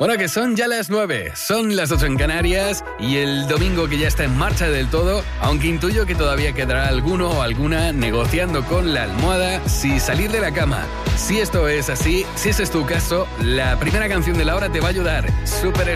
Bueno, que son ya las 9, son las 8 en Canarias y el domingo que ya está en marcha del todo, aunque intuyo que todavía quedará alguno o alguna negociando con la almohada si salir de la cama. Si esto es así, si ese es tu caso, la primera canción de la hora te va a ayudar. Super